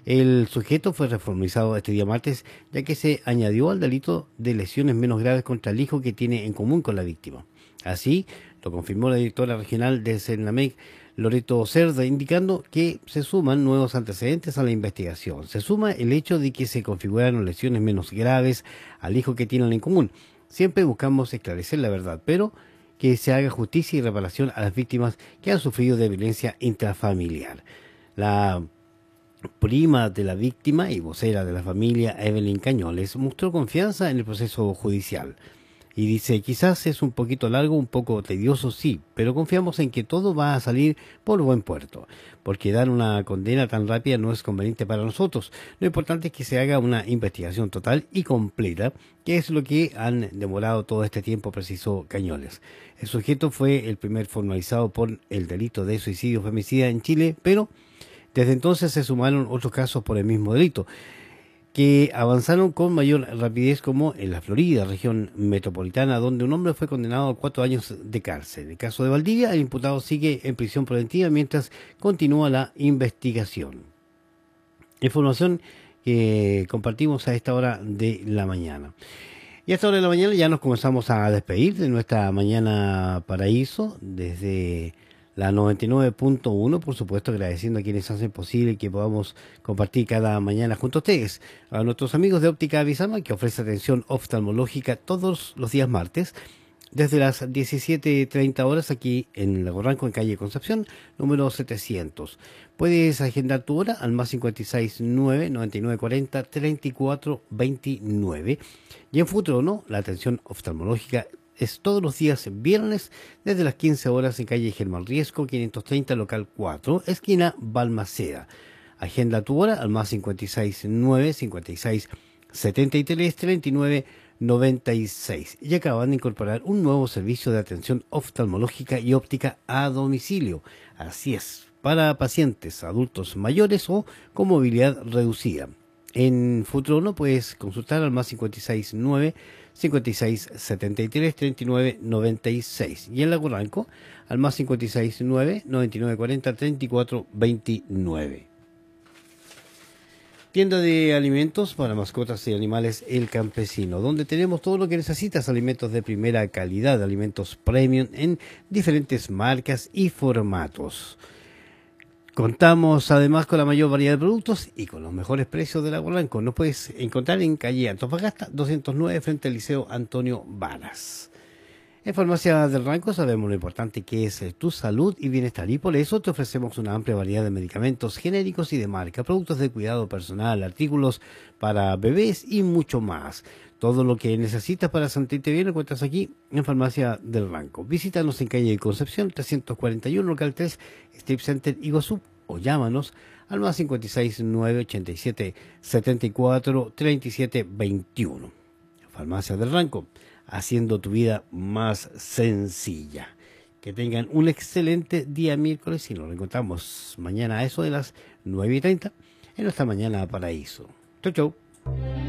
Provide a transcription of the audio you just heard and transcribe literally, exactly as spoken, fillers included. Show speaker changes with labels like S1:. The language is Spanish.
S1: El sujeto fue reformalizado este día martes, ya que se añadió al delito de lesiones menos graves contra el hijo que tiene en común con la víctima. Así, lo confirmó la directora regional de Senamec, Loreto Cerda, indicando que se suman nuevos antecedentes a la investigación. Se suma el hecho de que se configuraron lesiones menos graves al hijo que tienen en común. Siempre buscamos esclarecer la verdad, pero que se haga justicia y reparación a las víctimas que han sufrido de violencia intrafamiliar. La prima de la víctima y vocera de la familia, Evelyn Cañoles, mostró confianza en el proceso judicial. Y dice, quizás es un poquito largo, un poco tedioso, sí, pero confiamos en que todo va a salir por buen puerto, porque dar una condena tan rápida no es conveniente para nosotros. Lo importante es que se haga una investigación total y completa, que es lo que han demorado todo este tiempo, precisó Cañoles. El sujeto fue el primer formalizado por el delito de suicidio femicida en Chile, pero desde entonces se sumaron otros casos por el mismo delito, que avanzaron con mayor rapidez, como en la Florida, región metropolitana, donde un hombre fue condenado a cuatro años de cárcel. En el caso de Valdivia, el imputado sigue en prisión preventiva mientras continúa la investigación. Información que compartimos a esta hora de la mañana. Y a esta hora de la mañana ya nos comenzamos a despedir de nuestra Mañana Paraíso desde la noventa y nueve punto uno, por supuesto agradeciendo a quienes hacen posible que podamos compartir cada mañana junto a ustedes. A nuestros amigos de Óptica Visama, que ofrece atención oftalmológica todos los días martes, desde las diecisiete treinta horas aquí en Lago Ranco, en calle Concepción, número setecientos. Puedes agendar tu hora al más cincuenta y seis nueve, noventa y nueve cuarenta, treinta y cuatro veintinueve. Y en Futrono, la atención oftalmológica es todos los días viernes desde las quince horas en calle Germán Riesco, quinientos treinta, local cuatro, esquina Balmaceda. Agenda tu hora al más cincuenta y seis nueve, cincuenta y seis setenta y tres, treinta y nueve noventa y seis. Y acaban de incorporar un nuevo servicio de atención oftalmológica y óptica a domicilio. Así es, para pacientes adultos mayores o con movilidad reducida. En Futrono puedes consultar al más cincuenta y seis nueve, cincuenta y seis setenta y tres, treinta y nueve noventa y seis. Y en Lago Ranco al más cincuenta y seis nueve, noventa y nueve cuarenta, treinta y cuatro veintinueve. Tienda de alimentos para mascotas y animales El Campesino, donde tenemos todo lo que necesitas, alimentos de primera calidad, alimentos premium en diferentes marcas y formatos. Contamos además con la mayor variedad de productos y con los mejores precios de Lago Blanco. Nos puedes encontrar en calle Antofagasta doscientos nueve frente al Liceo Antonio Varas. En Farmacia del Ranco sabemos lo importante que es tu salud y bienestar, y por eso te ofrecemos una amplia variedad de medicamentos genéricos y de marca, productos de cuidado personal, artículos para bebés y mucho más. Todo lo que necesitas para sentirte bien lo encuentras aquí en Farmacia del Ranco. Visítanos en calle Concepción trescientos cuarenta y uno, local tres, Strip Center Iguazú, o llámanos al más cincuenta y seis nueve, ochenta y siete, setenta y cuatro, treinta y siete veintiuno. Farmacia del Ranco, haciendo tu vida más sencilla. Que tengan un excelente día miércoles y nos reencontramos mañana a eso de las nueve y treinta en nuestra Mañana Paraíso. Chau, chau.